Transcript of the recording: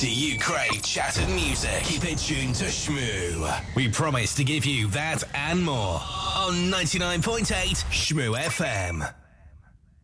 Do you crave chattered music? Keep it tuned to Shmoo. We promise to give you that and more on 99.8 Shmoo FM.